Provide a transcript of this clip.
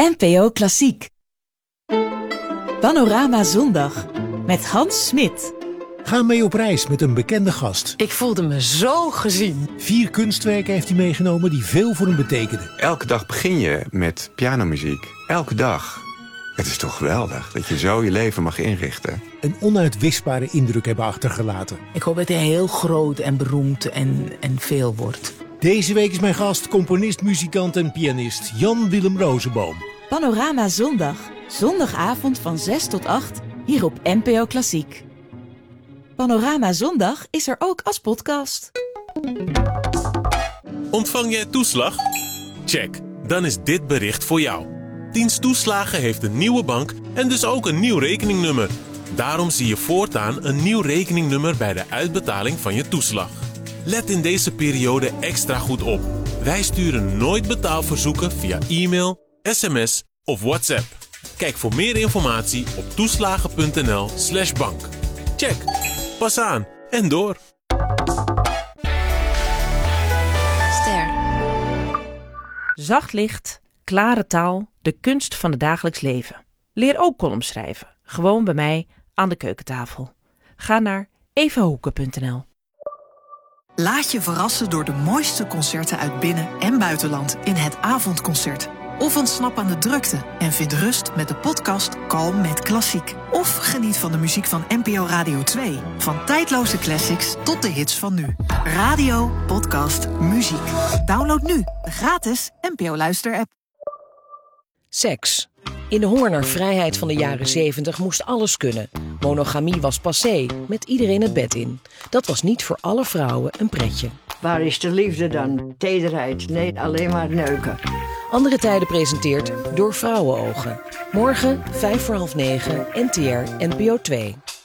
NPO Klassiek. Panorama Zondag met Hans Smit. Ga mee op reis met een bekende gast. Ik voelde me zo gezien. 4 kunstwerken heeft hij meegenomen die veel voor hem betekenden. Elke dag begin je met pianomuziek. Elke dag. Het is toch geweldig dat je zo je leven mag inrichten. Een onuitwisbare indruk hebben achtergelaten. Ik hoop dat hij heel groot en beroemd en veel wordt. Deze week is mijn gast componist, muzikant en pianist Jan Willem Rosenboom. Panorama Zondag. Zondagavond van 6 tot 8 hier op NPO Klassiek. Panorama Zondag is er ook als podcast. Ontvang jij toeslag? Check, dan is dit bericht voor jou. Dienst Toeslagen heeft een nieuwe bank en dus ook een nieuw rekeningnummer. Daarom zie je voortaan een nieuw rekeningnummer bij de uitbetaling van je toeslag. Let in deze periode extra goed op. Wij sturen nooit betaalverzoeken via e-mail, sms of WhatsApp. Kijk voor meer informatie op toeslagen.nl/bank. Check, pas aan en door. Ster. Zacht licht, klare taal, de kunst van het dagelijks leven. Leer ook columns schrijven, gewoon bij mij aan de keukentafel. Ga naar evahoeken.nl. Laat je verrassen door de mooiste concerten uit binnen- en buitenland in het avondconcert. Of ontsnap aan de drukte en vind rust met de podcast Kalm met Klassiek. Of geniet van de muziek van NPO Radio 2. Van tijdloze classics tot de hits van nu. Radio, podcast, muziek. Download nu de gratis NPO Luister-app. Seks. In de honger naar vrijheid van de jaren 70 moest alles kunnen. Monogamie was passé, met iedereen het bed in. Dat was niet voor alle vrouwen een pretje. Waar is de liefde dan? Tederheid? Nee, alleen maar neuken. Andere Tijden presenteert Door Vrouwenogen. Morgen 9:05, NTR, NPO 2.